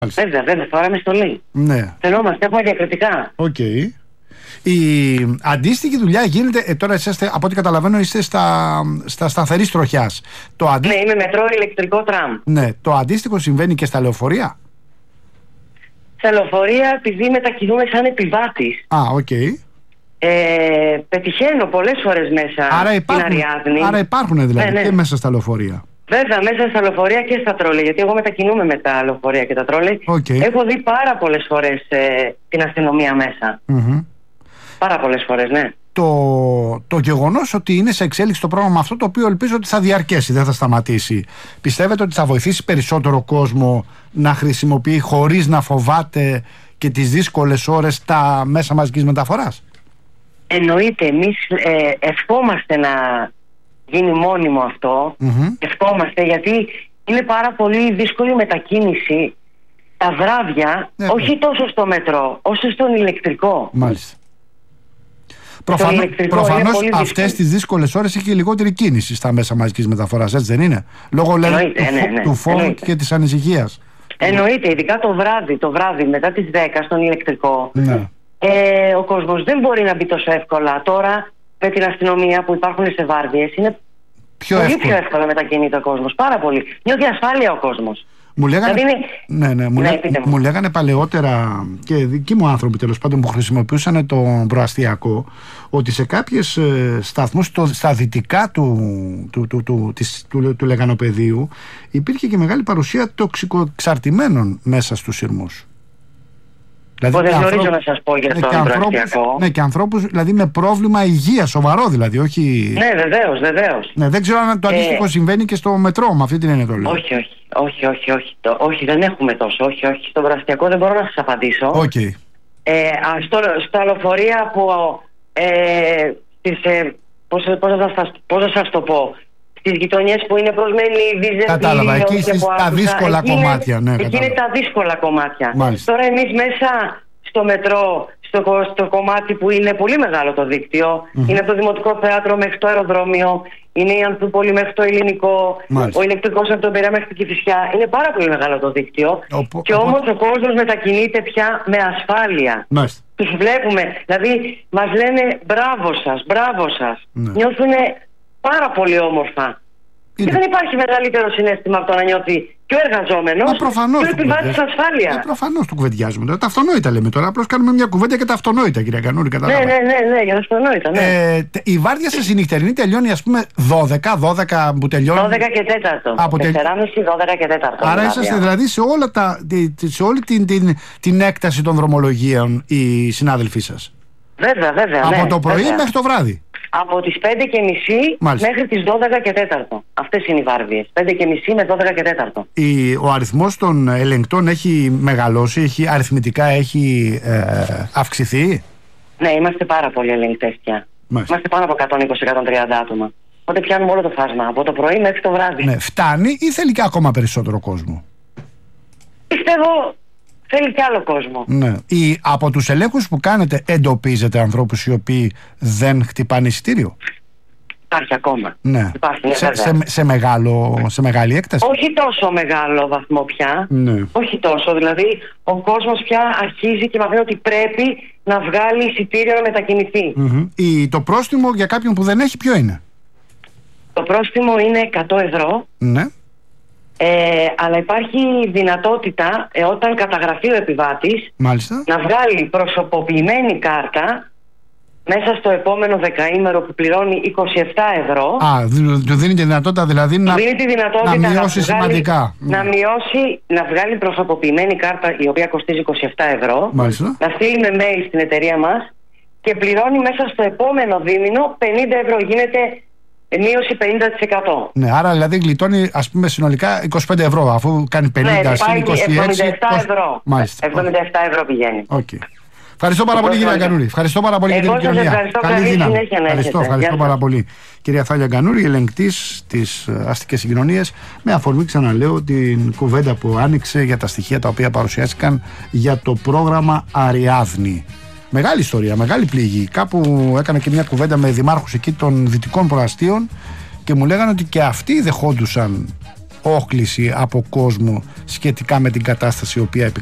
Βέβαια, φοράμε στολή. Ναι. Φαινόμαστε, έχουμε διακριτικά. Οκ. Η αντίστοιχη δουλειά γίνεται. Τώρα είσαστε, από ό,τι καταλαβαίνω, είστε στα σταθερή τροχιάς. Ναι, είμαι μετρό ηλεκτρικό τραμ. Ναι. Το αντίστοιχο συμβαίνει και στα λεωφορεία. Στα λεωφορεία, επειδή μετακινούμε σαν επιβάτης. Οκ. Πετυχαίνω πολλές φορές μέσα στην Αριάδνη. Άρα υπάρχουν δηλαδή και μέσα στα λεωφορεία. Βέβαια, μέσα στα λεωφορεία και στα τρόλε. Γιατί εγώ μετακινούμαι με τα λεωφορεία και τα τρόλε. Έχω δει πάρα πολλές φορές την αστυνομία μέσα. Πάρα πολλές φορές, ναι. Το γεγονός ότι είναι σε εξέλιξη το πρόγραμμα αυτό, το οποίο ελπίζω ότι θα διαρκέσει, δεν θα σταματήσει, πιστεύετε ότι θα βοηθήσει περισσότερο κόσμο να χρησιμοποιεί χωρίς να φοβάται και τις δύσκολες ώρες τα μέσα μαζικής μεταφοράς? Εννοείται, εμείς ευχόμαστε να γίνει μόνιμο αυτό. Ευχόμαστε, γιατί είναι πάρα πολύ δύσκολη μετακίνηση τα βράδια, όχι τόσο στο μετρό όσο στον ηλεκτρικό. Μάλιστα. Προφανώς αυτές τις δύσκολες ώρες έχει και λιγότερη κίνηση στα μέσα μαζικής μεταφοράς, έτσι δεν είναι? Λόγω του φόβου και της ανησυχίας. Εννοείται, ειδικά το βράδυ μετά τις 10 στον ηλεκτρικό. Ναι. Ο κόσμος δεν μπορεί να μπει τόσο εύκολα. Τώρα με την αστυνομία που υπάρχουν σε βάρδιες είναι πολύ πιο εύκολα μετακινείται ο κόσμος. Πάρα πολύ. Νιώθει ασφάλεια ο κόσμος. Μου λέγανε παλαιότερα και δικοί μου άνθρωποι, τέλος πάντων, που χρησιμοποιούσαν το προαστιακό, ότι σε κάποιες σταθμούς στα δυτικά του Λεγανοπεδίου υπήρχε και μεγάλη παρουσία τοξικοεξαρτημένων μέσα στους σειρμούς. Δηλαδή, δεν γνωρίζω να σας πω για το προαστιακό. Ναι, και ανθρώπους δηλαδή με πρόβλημα υγείας, σοβαρό δηλαδή, όχι... Ναι, βεβαίως. Ναι, δεν ξέρω αν το αντίστοιχο συμβαίνει και στο μετρό, με αυτή την έννοια το λέω. Όχι, δεν έχουμε τόσο. Όχι. Στο προαστιακό δεν μπορώ να σας απαντήσω. Στα λεωφορεία που... πώς θα σας το πω... Στις γειτονιές που είναι προσμένοι Βίζερ. Κατάλαβα, εκεί τα δύσκολα κομμάτια. Εκεί είναι τα δύσκολα κομμάτια. Μάλιστα. Τώρα εμείς μέσα στο μετρό, στο κομμάτι που είναι πολύ μεγάλο το δίκτυο, είναι από το Δημοτικό Θέατρο μέχρι το αεροδρόμιο, είναι η Ανθούπολη μέχρι το Ελληνικό, ο ηλεκτρικός από τον Πειραιά μέχρι την Κηφισιά. Είναι πάρα πολύ μεγάλο το δίκτυο. Και όμως ο κόσμος μετακινείται πια με ασφάλεια. Τους βλέπουμε, δηλαδή μας λένε μπράβο σας. Νιώθουν πάρα πολύ όμορφα. Και δεν υπάρχει μεγαλύτερο συναίσθημα από το να νιώθει και ο εργαζόμενος και ο επιβάτης ασφάλεια. Προφανώς το κουβεντιάζουμε. Τα αυτονόητα λέμε τώρα. Απλώς κάνουμε μια κουβέντα για τα αυτονόητα, κυρία Γκανούρη. Ναι, για τα αυτονόητα. Ναι. Η βάρδια σας η νυχτερινή τελειώνει, ας πούμε, 12 που τελειώνει. 12 και 4. Από 4,5, 12 και 4. Άρα είσαστε δηλαδή σε όλη την έκταση των δρομολογίων οι συνάδελφοί σας. Βέβαια. Από το πρωί μέχρι το βράδυ. Από τις 5:30 μέχρι τις 12 και 4. Αυτές είναι οι βάρδιες. 5:30 με 12 και 4. Ο αριθμός των ελεγκτών έχει μεγαλώσει, αριθμητικά έχει αυξηθεί. Ναι, είμαστε πάρα πολλοί ελεγκτές πια. Είμαστε πάνω από 120-130 άτομα. Οπότε πιάνουμε όλο το φάσμα. Από το πρωί μέχρι το βράδυ. Ναι, φτάνει ή θέλει και ακόμα περισσότερο κόσμο? Πιστεύω θέλει και άλλο κόσμο. Ναι. Από τους ελέγχους που κάνετε εντοπίζετε ανθρώπους οι οποίοι δεν χτυπάνε εισιτήριο? Υπάρχει ακόμα. Ναι. Σε μεγάλη έκταση? Όχι τόσο μεγάλο βαθμό πια. Ναι. Όχι τόσο. Δηλαδή ο κόσμος πια αρχίζει και μαθαίνει ότι πρέπει να βγάλει εισιτήριο να μετακινηθεί. Το πρόστιμο για κάποιον που δεν έχει ποιο είναι? Το πρόστιμο είναι 100 ευρώ. Ναι. Αλλά υπάρχει δυνατότητα όταν καταγραφεί ο επιβάτης να βγάλει προσωποποιημένη κάρτα μέσα στο επόμενο δεκαήμερο που πληρώνει 27 ευρώ. Του δίνει τη δυνατότητα δηλαδή να μειώσει σημαντικά. Να βγάλει προσωποποιημένη κάρτα η οποία κοστίζει 27 ευρώ. Μάλιστα. Να στείλει με mail στην εταιρεία μας και πληρώνει μέσα στο επόμενο δίμηνο 50 ευρώ. Γίνεται μείωση 50%. Ναι, άρα δηλαδή γλιτώνει, ας πούμε, συνολικά 25 ευρώ, αφού κάνει 50, ναι, συν 26. 77 ευρώ. Μάλιστα. 77 ευρώ πηγαίνει. Okay. Ευχαριστώ πάρα πολύ, κυρία Γκανούρη. Ευχαριστώ πάρα πολύ για την επικοινωνία. Καλή δύναμη. Ευχαριστώ πάρα πολύ. Κυρία Θάλια Γκανούρη, ελεγκτής της αστικές συγκοινωνίες, με αφορμή, ξαναλέω, την κουβέντα που άνοιξε για τα στοιχεία τα οποία παρουσιάστηκαν για το πρόγραμμα Αριάδνη. Μεγάλη ιστορία, μεγάλη πληγή. Κάπου έκανα και μια κουβέντα με δημάρχους εκεί των δυτικών προαστίων και μου λέγανε ότι και αυτοί δεχόντουσαν όχληση από κόσμο σχετικά με την κατάσταση η οποία